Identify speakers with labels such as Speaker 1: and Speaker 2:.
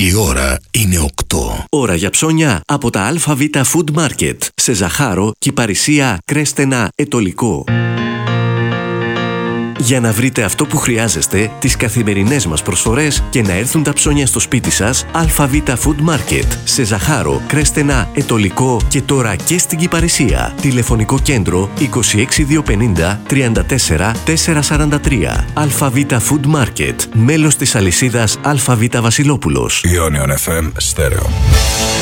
Speaker 1: Η ώρα είναι 8.
Speaker 2: Ώρα για ψώνια από τα ΑΒ Food Market. Σε Ζαχάρο, Κυπαρισία, Κρέστενα, Ετωλικό. Για να βρείτε αυτό που χρειάζεστε, τις καθημερινές μας προσφορές και να έρθουν τα ψώνια στο σπίτι σας, ΑΒ Food Market. Σε Ζαχάρο, Κρέστενα, Ετωλικό και τώρα και στην Κυπαρισία. Τηλεφωνικό κέντρο 26250 34 443. ΑΒ Food Market. Μέλος της αλυσίδας ΑΒ Βασιλόπουλος.
Speaker 1: Ionion FM Stereo.